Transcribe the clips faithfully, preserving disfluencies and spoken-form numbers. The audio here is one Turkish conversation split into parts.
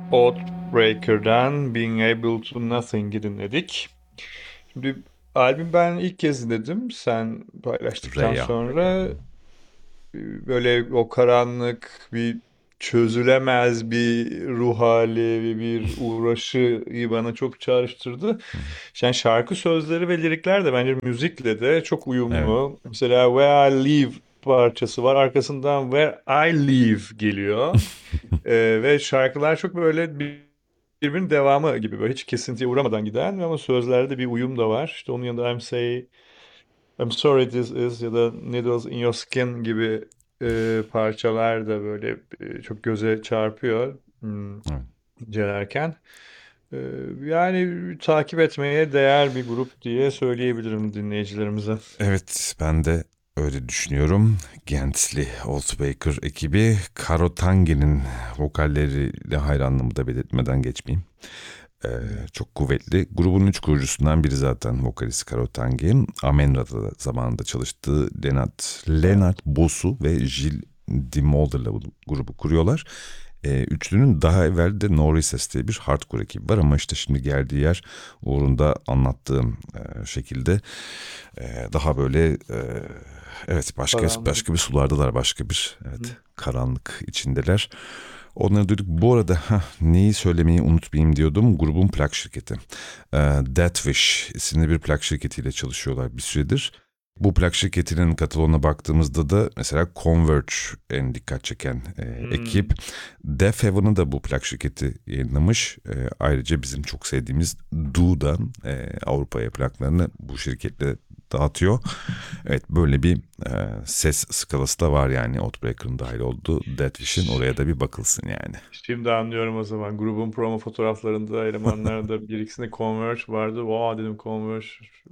Oathbreaker'dan Being Able to Nothing'i dinledik. Şimdi albüm ben ilk kez dinledim. Sen paylaştıktan Reya. sonra e, böyle o karanlık bir çözülemez bir ruh hali ve bir uğraşıyı bana çok çağrıştırdı. Yani şarkı sözleri ve lirikler de bence müzikle de çok Evet. uyumlu. Mesela Where I Live parçası var. Arkasından Where I Live geliyor. Ee, ve şarkılar çok böyle bir- birbirinin devamı gibi böyle hiç kesintiye uğramadan giden ama sözlerde bir uyum da var. İşte onun yanında I'm say I'm sorry this is ya da Needles in Your Skin gibi e, parçalar da böyle e, çok göze çarpıyor hmm, Evet. incelerken. Ee, yani takip etmeye değer bir grup diye söyleyebilirim dinleyicilerimize. Evet, ben de öyle düşünüyorum. Gentli Oathbreaker ekibi Karotangi'nin vokalleriyle hayranlığımı da belirtmeden geçmeyeyim. Ee, çok kuvvetli. Grubun üç kurucusundan biri zaten vokalist Karotangi. Amenra'da da zamanında çalıştığı Leonard, Leonard Bosu ve Jill DeMolder'la bu grubu kuruyorlar. E, üçlünün daha evvel de No Recess diye bir hardcore ekibi var ama işte şimdi geldiği yer uğrunda anlattığım e, şekilde e, daha böyle e, evet başka Karanlık. başka bir sulardalar, başka bir Hı. evet karanlık içindeler. Onları duyduk. Bu arada heh, neyi söylemeyi unutmayayım diyordum. Grubun plak şirketi. E, Deathwish isimli bir plak şirketiyle çalışıyorlar bir süredir. Bu plak şirketinin kataloğuna baktığımızda da mesela Converge en dikkat çeken e, ekip. Hmm. Def Heaven'ı da bu plak şirketi yayınlamış. E, ayrıca bizim çok sevdiğimiz Do da e, Avrupa'ya plaklarını bu şirketle dağıtıyor. Evet, böyle bir e, ses skalası da var yani Outbreaker'ın dahil olduğu Deathwish'in, oraya da bir bakılsın yani. Şimdi anlıyorum o zaman. Grubun promo fotoğraflarında elemanlarda bir ikisinde Converge vardı. Vaa dedim Converge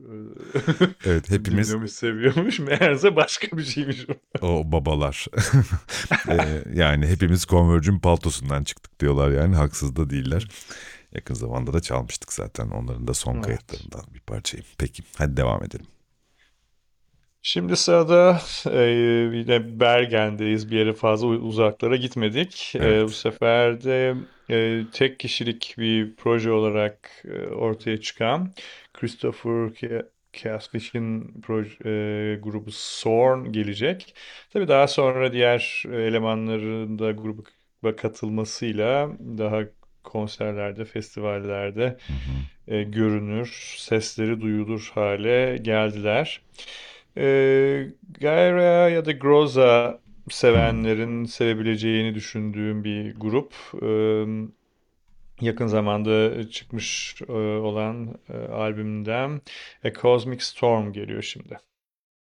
Evet, e, hepimiz dinliyormuş, seviyormuş. Meğerse başka bir şeymiş o. o babalar. E, yani hepimiz Converge'in paltosundan çıktık diyorlar, yani haksız da değiller. Yakın zamanda da çalmıştık zaten onların da son Evet. kayıtlarından bir parçayı. Peki hadi devam edelim. Şimdi sırada e, yine Bergen'deyiz. Bir yere fazla u- uzaklara gitmedik. E, bu Evet. sefer de e, tek kişilik bir proje olarak e, ortaya çıkan Christopher Ke- Casfish'in proje, e, grubu Sorn gelecek. Tabii daha sonra diğer elemanların da gruba katılmasıyla daha konserlerde, festivallerde Hı hı. e, görünür, sesleri duyulur hale geldiler. E, Gaia ya da Groza Hmm. sevenlerin sevebileceğini düşündüğüm bir grup. E, yakın zamanda çıkmış e, olan e, albümden A Cosmic Storm geliyor şimdi.